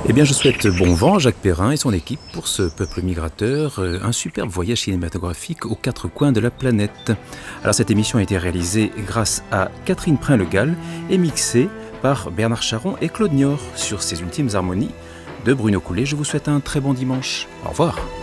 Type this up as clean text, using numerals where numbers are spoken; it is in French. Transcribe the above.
Eh bien, je souhaite bon vent à Jacques Perrin et son équipe pour ce peuple migrateur, un superbe voyage cinématographique aux quatre coins de la planète. Alors, cette émission a été réalisée grâce à Catherine Prin-Le-Gall et mixée par Bernard Charon et Claude Niort sur ces ultimes harmonies de Bruno Coulet. Je vous souhaite un très bon dimanche. Au revoir.